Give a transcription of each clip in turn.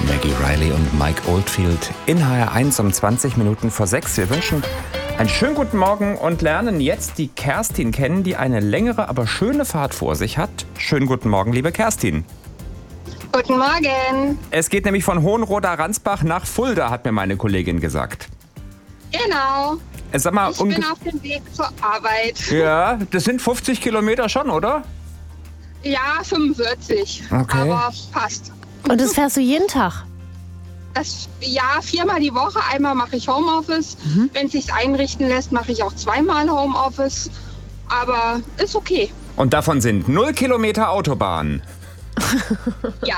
Maggie Riley und Mike Oldfield in HR1 um 20 Minuten vor 6. Wir wünschen einen schönen guten Morgen und lernen jetzt die Kerstin kennen, die eine längere, aber schöne Fahrt vor sich hat. Schönen guten Morgen, liebe Kerstin. Guten Morgen. Es geht nämlich von Hohenroda-Ransbach nach Fulda, hat mir meine Kollegin gesagt. Genau. Sag mal, Ich bin auf dem Weg zur Arbeit. Ja, das sind 50 Kilometer schon, oder? Ja, 45. Okay. Aber passt. Und das fährst du jeden Tag? Ja, 4-mal die Woche. Einmal mache ich Homeoffice. Wenn es sich einrichten lässt, mache ich auch 2-mal Homeoffice. Aber ist okay. Und davon sind 0 Kilometer Autobahn. Ja.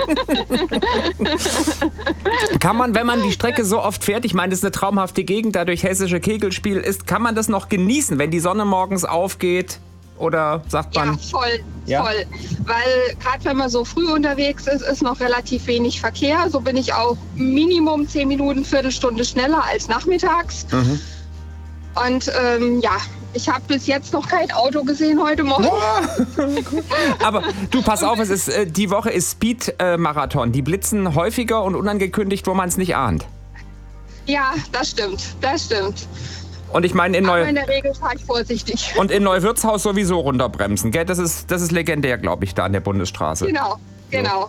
Kann man, wenn man die Strecke so oft fährt, ich meine, das ist eine traumhafte Gegend, da durch hessische Kegelspiel ist, kann man das noch genießen, wenn die Sonne morgens aufgeht? Oder sagt man... Ja, voll. Weil gerade wenn man so früh unterwegs ist noch relativ wenig Verkehr. So bin ich auch Minimum 10 Minuten, Viertelstunde schneller als nachmittags. Und ich habe bis jetzt noch kein Auto gesehen heute Morgen. Aber du, pass auf, die Woche ist Speed-Marathon. Die blitzen häufiger und unangekündigt, wo man es nicht ahnt. Ja, das stimmt. Und ich meine, Aber in der Regel fahre ich vorsichtig. Und in Neuwirtshaus sowieso runterbremsen, gell? Das ist legendär, glaube ich, da an der Bundesstraße. Genau.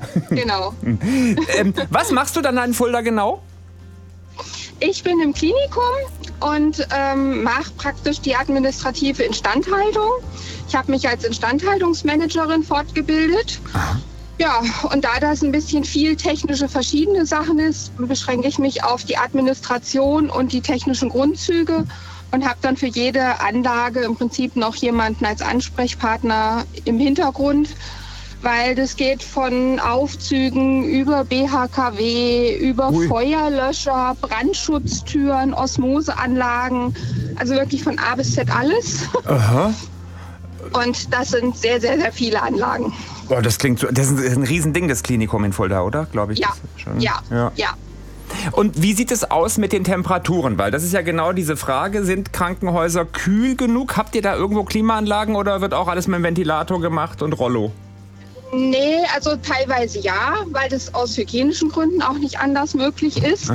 Was machst du dann in Fulda genau? Ich bin im Klinikum und mache praktisch die administrative Instandhaltung. Ich habe mich als Instandhaltungsmanagerin fortgebildet. Aha. Ja, und da das ein bisschen viel technische verschiedene Sachen ist, beschränke ich mich auf die Administration und die technischen Grundzüge und habe dann für jede Anlage im Prinzip noch jemanden als Ansprechpartner im Hintergrund, weil das geht von Aufzügen über BHKW, über Feuerlöscher, Brandschutztüren, Osmoseanlagen, also wirklich von A bis Z alles. Aha. Und das sind sehr, sehr, sehr viele Anlagen. Oh, das klingt so. Das ist ein Riesending, das Klinikum in Fulda, oder? Glaube ich. Ja, schon. Ja. Und wie sieht es aus mit den Temperaturen? Weil das ist ja genau diese Frage, sind Krankenhäuser kühl genug? Habt ihr da irgendwo Klimaanlagen oder wird auch alles mit dem Ventilator gemacht und Rollo? Nee, also teilweise ja, weil das aus hygienischen Gründen auch nicht anders möglich ist.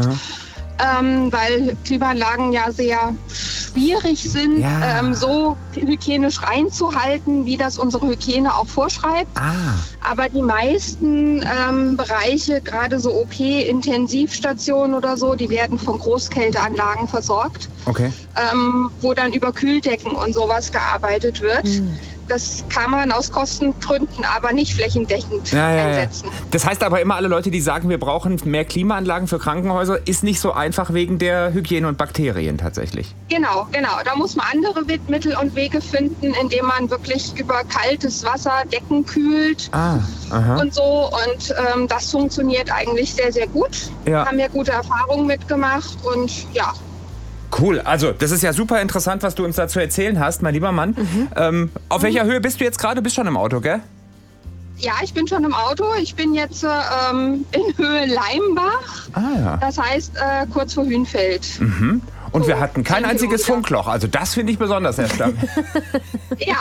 Weil Klimaanlagen ja sehr schwierig sind, so hygienisch reinzuhalten, wie das unsere Hygiene auch vorschreibt. Aber die meisten Bereiche, gerade so OP-Intensivstationen oder so, die werden von Großkälteanlagen versorgt, wo dann über Kühldecken und sowas gearbeitet wird. Das kann man aus Kostengründen aber nicht flächendeckend einsetzen. Das heißt aber immer, alle Leute, die sagen, wir brauchen mehr Klimaanlagen für Krankenhäuser, ist nicht so einfach wegen der Hygiene und Bakterien tatsächlich. Genau. Da muss man andere Mittel und Wege finden, indem man wirklich über kaltes Wasser Decken kühlt und so. Und das funktioniert eigentlich sehr, sehr gut. Haben wir gute Erfahrungen mitgemacht und ja. Cool, also das ist ja super interessant, was du uns dazu erzählen hast, mein lieber Mann. Auf welcher Höhe bist du jetzt gerade? Bist schon im Auto, gell? Ja, ich bin schon im Auto. Ich bin jetzt in Höhe Leimbach. Das heißt kurz vor Hünfeld. Und so, wir hatten kein einziges Funkloch. Also das finde ich besonders, Herr Stamm. Ja.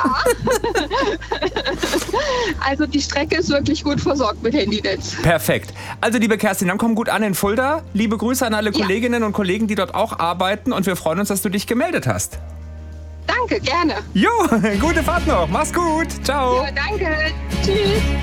Also die Strecke ist wirklich gut versorgt mit Handynetz. Perfekt. Also liebe Kerstin, dann komm gut an in Fulda. Liebe Grüße an alle Kolleginnen und Kollegen, die dort auch arbeiten. Und wir freuen uns, dass du dich gemeldet hast. Danke, gerne. Jo, gute Fahrt noch. Mach's gut. Ciao. Ja, danke. Tschüss.